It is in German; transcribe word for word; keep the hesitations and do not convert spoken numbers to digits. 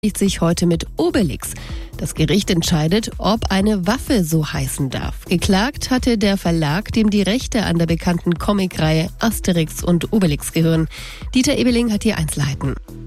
sich heute mit Obelix. Das Gericht entscheidet, ob eine Waffe so heißen darf. Geklagt hatte der Verlag, dem die Rechte an der bekannten Comicreihe Asterix und Obelix gehören. Dieter Ebeling hat die Einzelheiten.